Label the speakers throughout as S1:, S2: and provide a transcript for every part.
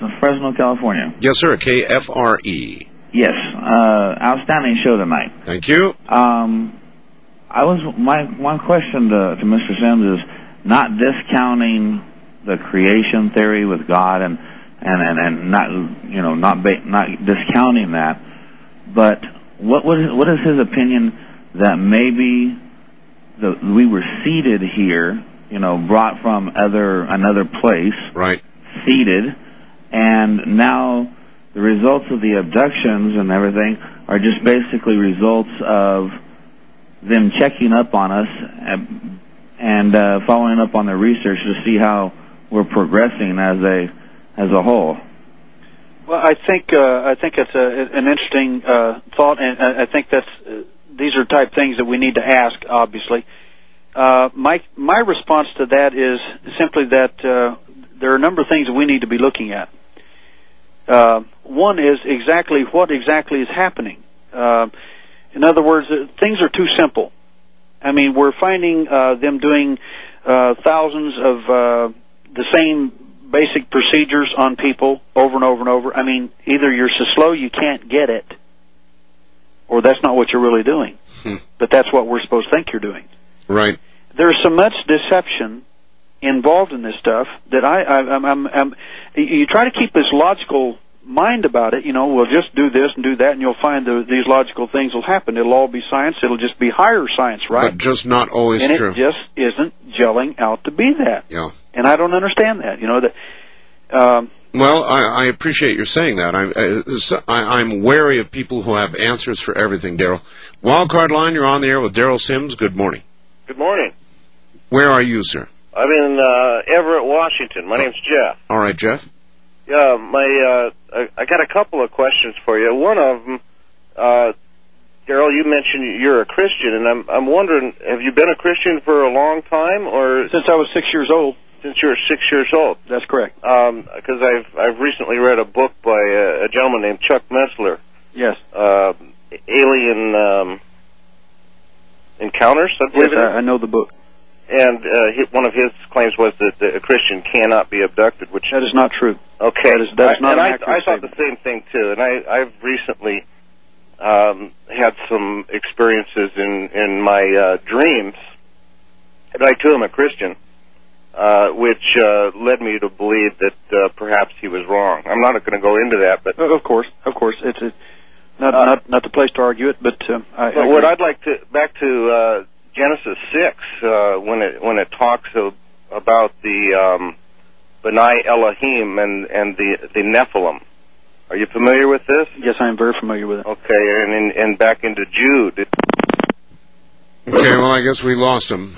S1: Fresno, California.
S2: Yes, sir. KFRE.
S1: Yes. Outstanding show tonight.
S2: Thank you.
S1: My question to Mr. Sims is not discounting the creation theory with God and not discounting that, but what is his opinion that maybe we were seeded here, brought from another place,
S2: right?
S1: Seeded, and now the results of the abductions and everything are just basically results of them checking up on us and following up on their research to see how we're progressing as a whole.
S3: Well, I think it's an interesting thought, and I think these are type things that we need to ask. Obviously, my response to that is simply that there are a number of things that we need to be looking at. One is what exactly is happening. In other words, things are too simple. I mean, we're finding them doing thousands of the same basic procedures on people over and over and over. I mean, either you're so slow you can't get it, or that's not what you're really doing. But that's what we're supposed to think you're doing.
S2: Right.
S3: There's so much deception involved in this stuff that you try to keep this logical mind about it. We'll just do this and do that, and you'll find these logical things will happen. It'll all be science. It'll just be higher science, right?
S2: But just not always
S3: and
S2: true.
S3: And it just isn't gelling out to be that.
S2: Yeah.
S3: And I don't understand that.
S2: Well, I appreciate your saying that. I'm wary of people who have answers for everything, Daryl. Wildcard Line, you're on the air with Daryl Sims. Good morning.
S4: Good morning.
S2: Where are you, sir?
S4: I'm in Everett, Washington. My name's Jeff.
S2: All right, Jeff.
S4: Yeah, I got a couple of questions for you. One of them, Daryl, you mentioned you're a Christian, and I'm wondering, have you been a Christian for a long time, or
S3: since I was 6 years old?
S4: Since you were 6 years old.
S3: That's correct.
S4: Because I've recently read a book by a gentleman named Chuck Messler.
S3: Yes.
S4: Alien Encounters, I believe.
S3: Yes, I know the book.
S4: And one of his claims was that a Christian cannot be abducted, which
S3: that is not true.
S4: Okay,
S3: that's not.
S4: And I thought the same thing too. And I've recently had some experiences in my dreams, and I too am a Christian, which led me to believe that perhaps he was wrong. I'm not going to go into that, but
S3: of course, it's not the place to argue it. But
S4: what I'd like to back to Genesis 6 when it talks about the B'nai Elohim and the Nephilim. Are you familiar with this?
S3: Yes, I am very familiar with it.
S4: Okay, and back into Jude.
S2: Okay, well, I guess we lost him.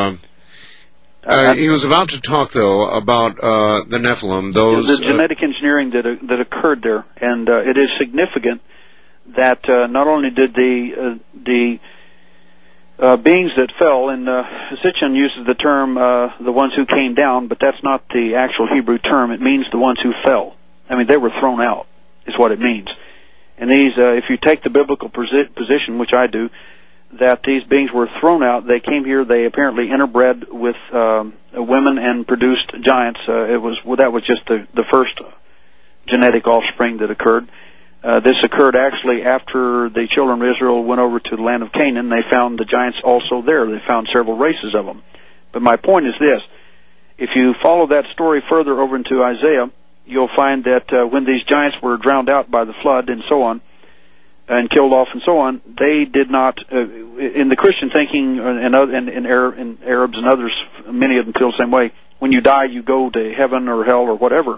S2: He was about to talk, though, about the Nephilim.
S3: The genetic engineering that occurred there, and it is significant that not only did the beings that fell, and Sitchin uses the term the ones who came down, but that's not the actual Hebrew term. It means the ones who fell. I mean, they were thrown out, is what it means. And these, if you take the biblical position, which I do, that these beings were thrown out, they came here, they apparently interbred with women and produced giants. That was just the first genetic offspring that occurred. This occurred actually after the children of Israel went over to the land of Canaan. They found the giants also there. They found several races of them. But my point is this. If you follow that story further over into Isaiah, you'll find that when these giants were drowned out by the flood and so on, and killed off and so on, they did not, in the Christian thinking, and Arabs and others, many of them feel the same way, when you die you go to heaven or hell or whatever.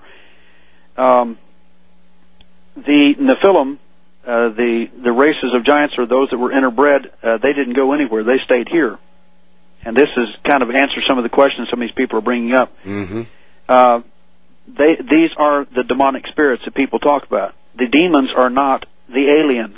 S3: The Nephilim, the races of giants, or those that were interbred, they didn't go anywhere. They stayed here. And this is kind of answers some of the questions some of these people are bringing up.
S2: Mm-hmm.
S3: These are the demonic spirits that people talk about. The demons are not the aliens.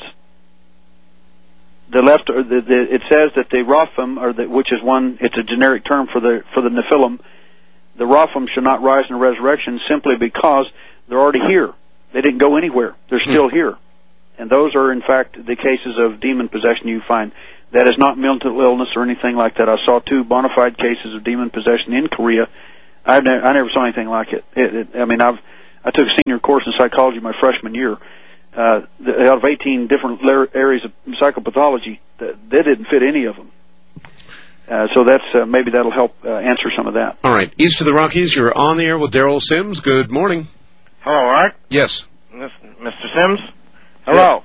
S3: It says that the Raphaim, which is it's a generic term for the Nephilim, the Raphaim should not rise in resurrection simply because they're already here. They didn't go anywhere. They're still here. And those are, in fact, the cases of demon possession you find. That is not mental illness or anything like that. I saw 2 bona fide cases of demon possession in Korea. I never saw anything like it. I took a senior course in psychology my freshman year. Out of 18 different areas of psychopathology, they didn't fit any of them. So that's maybe that'll help answer some of that.
S2: All right. East of the Rockies, you're on the air with Daryl Sims. Good morning.
S5: Hello, Art.
S2: Yes.
S5: Mr. Sims? Hello.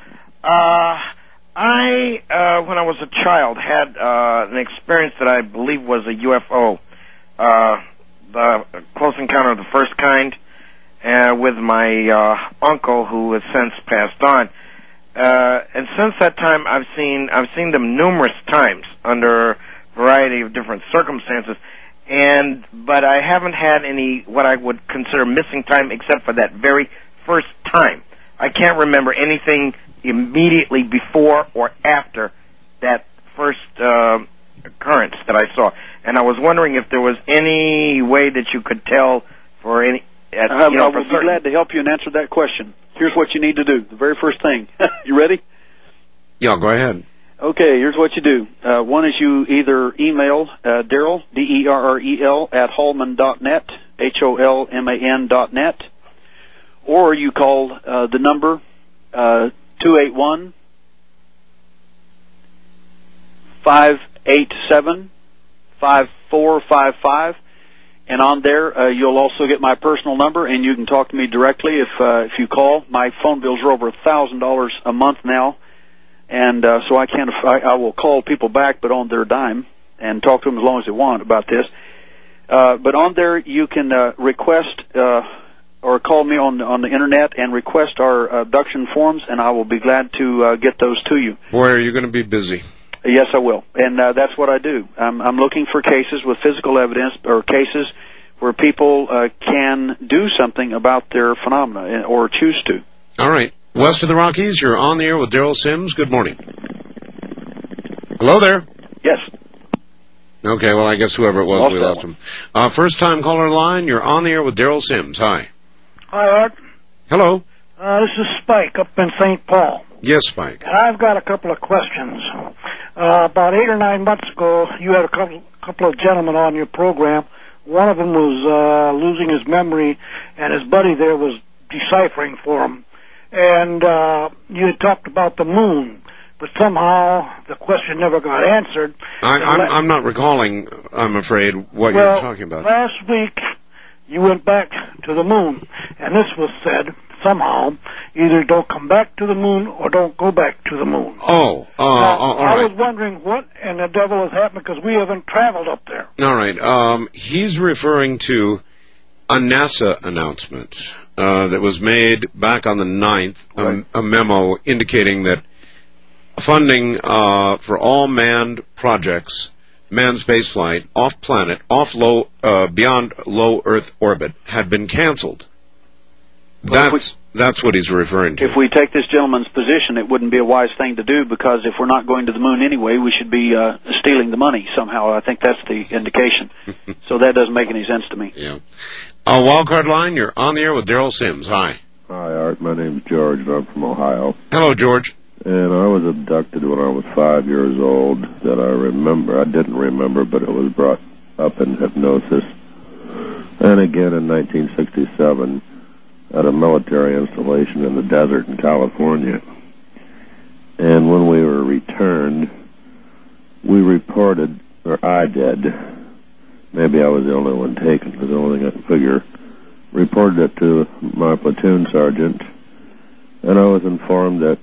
S5: I, when I was a child, had an experience that I believe was a UFO, the close encounter of the first kind, with my uncle, who has since passed on. And since that time, I've seen them numerous times under a variety of different circumstances, but I haven't had any what I would consider missing time except for that very first time. I can't remember anything immediately before or after that first occurrence that I saw. And I was wondering if there was any way that you could tell for any...
S3: I will be glad to help you and answer that question. Here's what you need to do. The very first thing. You ready?
S2: Yeah, go ahead.
S3: Okay, here's what you do. One is you either email Daryl, DERREL, at Holman.net, HOLMAN.net, or you call the number 281-587-5455, and on there you'll also get my personal number, and you can talk to me directly if you call. My phone bills are over $1,000 a month now, and so I will call people back, but on their dime, and talk to them as long as they want about this. But on there you can request or call me on the internet and request our abduction forms, and I will be glad to get those to you.
S2: Boy, are you going to be busy.
S3: Yes, I will, and that's what I do. I'm looking for cases with physical evidence or cases where people can do something about their phenomena or choose to.
S2: All right. West of the Rockies, you're on the air with Daryl Sims. Good morning. Hello there.
S3: Yes.
S2: Okay, well, I guess whoever it was, we lost him. First-time caller line, you're on the air with Daryl Sims. Hi.
S6: Hi, Art.
S2: Hello.
S6: This is Spike up in St. Paul.
S2: Yes, Spike.
S6: I've got a couple of questions. About 8 or 9 months ago, you had a couple of gentlemen on your program. One of them was losing his memory, and his buddy there was deciphering for him. And you had talked about the moon, but somehow the question never got answered.
S2: I'm not recalling, I'm afraid, what you're talking about.
S6: Last week, you went back to the moon, and this was said somehow, either don't come back to the moon or don't go back to the moon.
S2: All right.
S6: I was wondering what in the devil has happened because we haven't traveled up there.
S2: All right. He's referring to a NASA announcement that was made back on the 9th, right. A memo indicating that funding for all manned projects, manned spaceflight, off-planet, beyond low Earth orbit, had been canceled. That's what he's referring to.
S3: If we take this gentleman's position, it wouldn't be a wise thing to do, because if we're not going to the moon anyway, we should be stealing the money somehow. I think that's the indication. So that doesn't make any sense to me.
S2: Yeah. Wildcard line, you're on the air with Daryl Sims. Hi.
S7: Hi, Art. My name's George, and I'm from Ohio.
S2: Hello, George.
S7: And I was abducted when I was 5 years old, that I remember. I didn't remember, but it was brought up in hypnosis. And again in 1967 at a military installation in the desert in California. And when we were returned, we reported, or I did, maybe I was the only one taken, because the only thing I can figure, reported it to my platoon sergeant, and I was informed that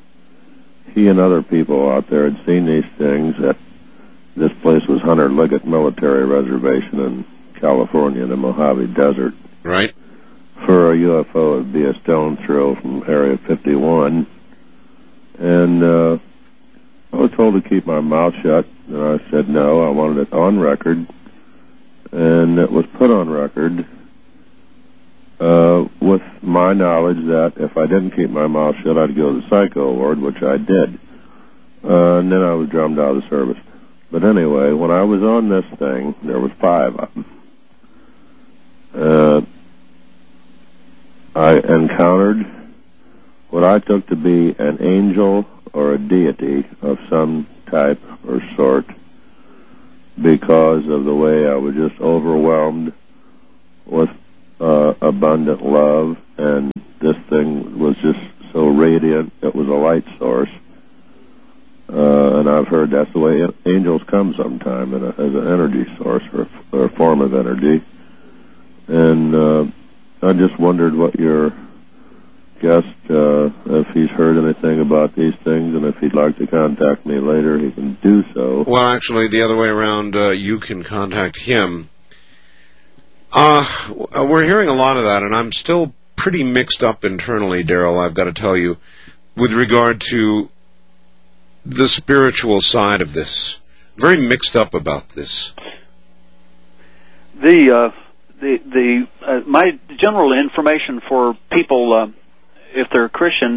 S7: he and other people out there had seen these things, that this place was Hunter Liggett Military Reservation in California in the Mojave Desert.
S2: Right.
S7: For a UFO, it would be a stone throw from Area 51. And I was told to keep my mouth shut, and I said no, I wanted it on record. And it was put on record with my knowledge that if I didn't keep my mouth shut, I'd go to the psycho ward, which I did. And then I was drummed out of the service. But anyway, when I was on this thing, there was 5 of them. I encountered what I took to be an angel or a deity of some type or sort, because of the way I was just overwhelmed with abundant love, and this thing was just so radiant. It was a light source. And I've heard that's the way angels come sometime, as an energy source or a form of energy. And I just wondered what your guest, if he's heard anything about these things, and if he'd like to contact me later, he can do so.
S2: Well, actually, the other way around, you can contact him. We're hearing a lot of that, and I'm still pretty mixed up internally, Daryl, I've got to tell you, with regard to the spiritual side of this. Very mixed up about this.
S3: My general information for people, if they're Christian,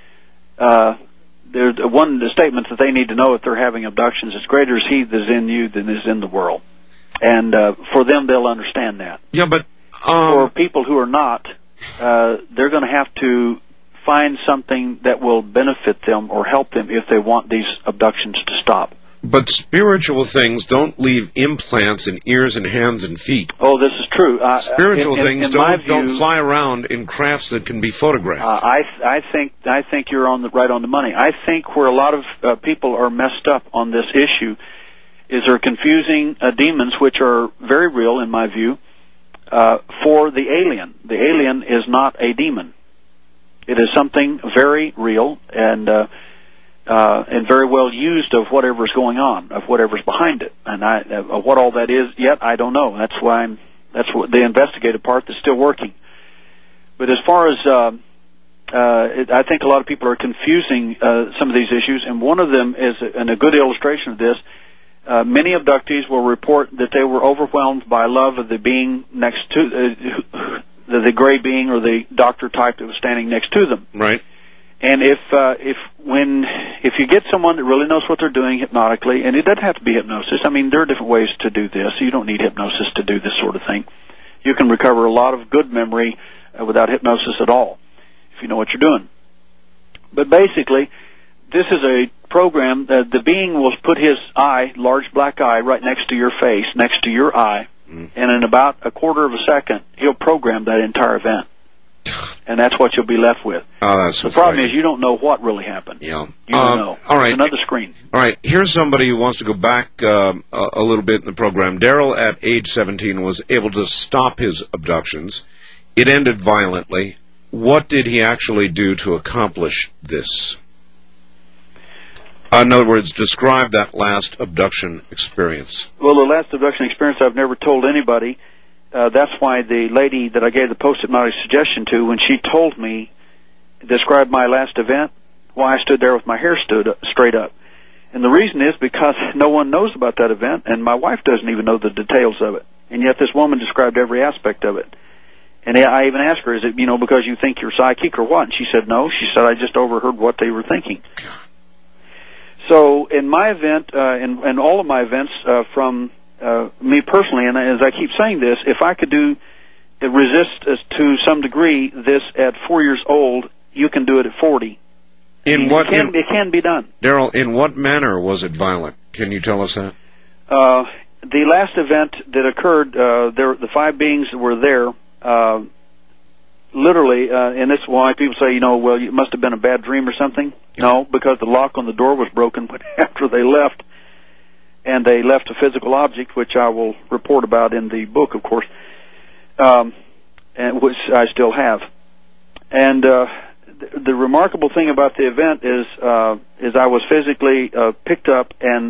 S3: there's one statement that they need to know if they're having abductions: "It's greater is He that is in you than is in the world." And for them, they'll understand that.
S2: Yeah, but
S3: for people who are not, they're going to have to find something that will benefit them or help them if they want these abductions to stop.
S2: But spiritual things don't leave implants in ears and hands and feet.
S3: Oh, this is true.
S2: Spiritual things don't fly around in crafts that can be photographed.
S3: I think you're right on the money. I think where a lot of people are messed up on this issue is they're confusing demons, which are very real in my view, for the alien. The alien is not a demon. It is something very real and very well used of whatever's going on, of whatever's behind it. And what all that is yet, I don't know. That's what the investigative part that's still working. But as far as I think a lot of people are confusing some of these issues, and one of them is, and a good illustration of this, many abductees will report that they were overwhelmed by love of the being next to the gray being or the doctor type that was standing next to them.
S2: Right.
S3: And if you get someone that really knows what they're doing hypnotically, and it doesn't have to be hypnosis. I mean, there are different ways to do this. You don't need hypnosis to do this sort of thing. You can recover a lot of good memory without hypnosis at all, if you know what you're doing. But basically, this is a program that the being will put his eye, large black eye, right next to your face, next to your eye, and in about a quarter of a second, he'll program that entire event. And that's what you'll be left with.
S2: Oh, that's
S3: the problem is you don't know what really happened.
S2: Yeah.
S3: You don't know.
S2: All right.
S3: It's another screen.
S2: All right. Here's somebody who wants to go back a little bit in the program. Daryl, at age 17, was able to stop his abductions. It ended violently. What did he actually do to accomplish this? In other words, describe that last abduction experience.
S3: Well, the last abduction experience I've never told anybody. That's why the lady that I gave the post-hypnotic suggestion to, when she told me, described my last event, why I stood there with my hair straight up. And the reason is because no one knows about that event, and my wife doesn't even know the details of it. And yet this woman described every aspect of it. And I even asked her, is it, because you think you're psychic or what? And she said, no. She said, I just overheard what they were thinking. So in my event, and all of my events from me personally, and as I keep saying this, if I could resist to some degree this at 4 years old, you can do it at 40. It can be done.
S2: Daryl, in what manner was it violent? Can you tell us that?
S3: The last event that occurred, the five beings that were there, literally, and this is why people say, well, it must have been a bad dream or something. Yeah. No, because the lock on the door was broken after they left. And they left a physical object, which I will report about in the book, of course, and which I still have. And the remarkable thing about the event is I was physically picked up and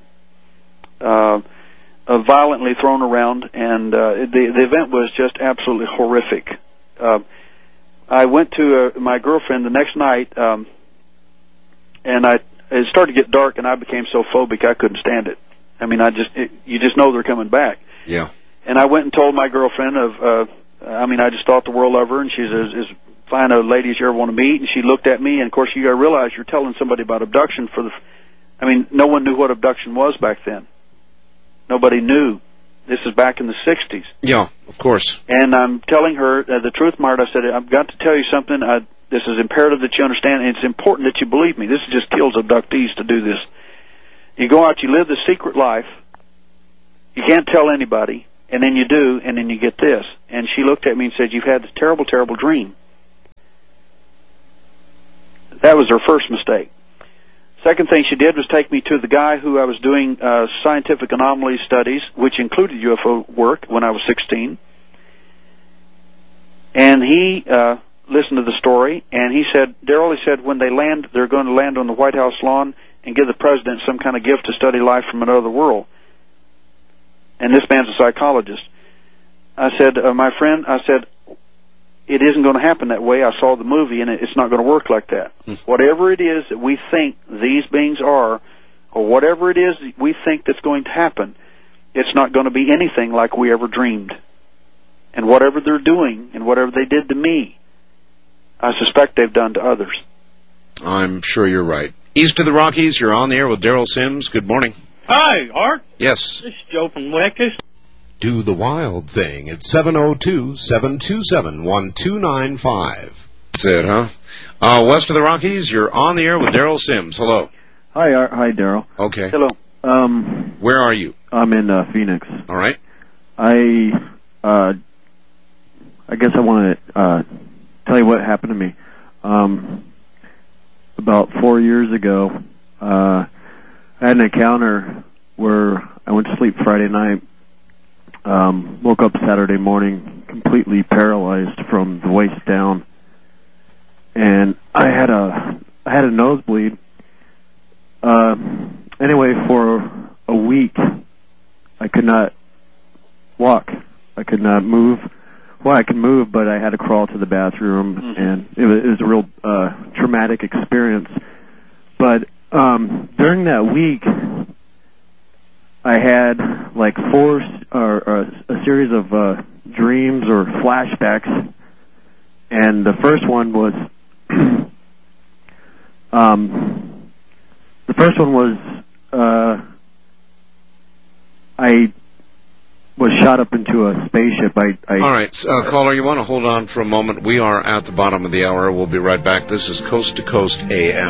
S3: violently thrown around, and the event was just absolutely horrific. I went to my girlfriend the next night, and it started to get dark, and I became so phobic I couldn't stand it. I mean, you just know they're coming back.
S2: Yeah.
S3: And I went and told my girlfriend I just thought the world of her, and she's as fine a lady as you ever want to meet. And she looked at me, and of course, you got to realize you're telling somebody about abduction no one knew what abduction was back then. Nobody knew. This is back in the 60s.
S2: Yeah, of course.
S3: And I'm telling her the truth, Marta. I said, I've got to tell you something. This is imperative that you understand, and it's important that you believe me. This just kills abductees to do this. You go out, you live the secret life. You can't tell anybody, and then you do, and then you get this. And she looked at me and said, "You've had this terrible, terrible dream." That was her first mistake. Second thing she did was take me to the guy who I was doing scientific anomaly studies, which included UFO work when I was 16. And he listened to the story, and he said, Daryl, he said, when they land, they're going to land on the White House lawn and give the president some kind of gift to study life from another world. And this man's a psychologist. I said, my friend, I said, it isn't going to happen that way. I saw the movie, and it's not going to work like that. Whatever it is that we think these beings are, or whatever it is that we think that's going to happen, it's not going to be anything like we ever dreamed. And whatever they're doing, and whatever they did to me, I suspect they've done to others.
S2: I'm sure you're right. East of the Rockies, you're on the air with Daryl Sims. Good morning.
S8: Hi, Art.
S2: Yes.
S8: This is Joe from Weckus.
S9: Do the wild thing at 702-727-1295.
S2: That's it, huh? West of the Rockies, you're on the air with Daryl Sims. Hello.
S10: Hi, Art. Hi, Daryl.
S2: Okay.
S3: Hello.
S2: Where are you?
S10: I'm in Phoenix.
S2: All right.
S10: I guess I want to tell you what happened to me. About 4 years ago, I had an encounter where I went to sleep Friday night, woke up Saturday morning completely paralyzed from the waist down, and I had a nosebleed. Anyway, for a week, I could not walk. I could not move. Well, I could move, but I had to crawl to the bathroom, and it was a real traumatic experience. But during that week, I had like a series of dreams or flashbacks, and the first one was I was shot up into a spaceship.
S2: All right, caller, you want to hold on for a moment? We are at the bottom of the hour. We'll be right back. This is Coast to Coast AM.